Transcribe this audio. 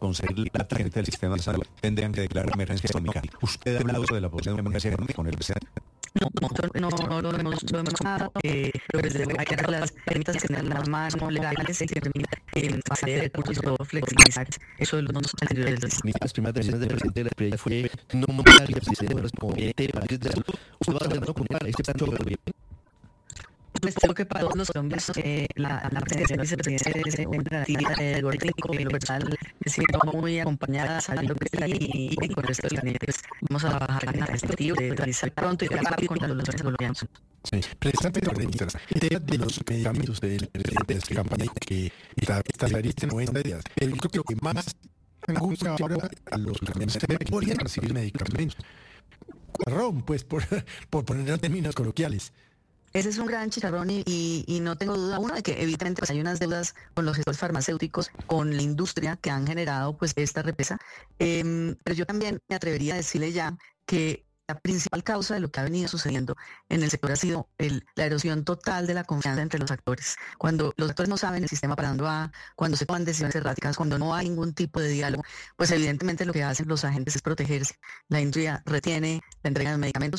conseguir la tarjeta del sistema de salud tendrían que declarar emergencia económica. ¿Usted ha hablado de la posibilidad de una emergencia económica con el presidente? No lo hemos hablado, pero desde luego hay que dar las herramientas que tengan las manos legales y que permitan hacer recursos o flexibilizar eso de los fondos anteriores. Las primeras decisiones del presidente de la República fue no nombrar al vicepresidente como de salud. ¿Usted va a poner este plan de gobierno? Pues creo que para todos los colombianos la presencia del vicepresidente es una garantía del orden técnico y lo personal me siento muy acompañada sabiendo que está ahí y con el resto del gabinete pues, vamos a trabajar en el objetivo de realizar pronto y rápido contra los ladrones colombianos. Sí, precisamente el tema de los medicamentos del presidente de esta campaña que está en 90 días. Yo creo que lo que más angustia ahora a los colombianos es que podrían recibir medicamentos. Cuarrón, pues, por poner en términos coloquiales. Ese es un gran chicharrón y no tengo duda, uno, de que evidentemente pues, hay unas deudas con los gestores farmacéuticos, con la industria que han generado pues esta represa, pero yo también me atrevería a decirle ya que la principal causa de lo que ha venido sucediendo en el sector ha sido la erosión total de la confianza entre los actores. Cuando los actores no saben el sistema para dónde va, cuando se toman decisiones erráticas, cuando no hay ningún tipo de diálogo, pues evidentemente lo que hacen los agentes es protegerse. La industria retiene la entrega de medicamentos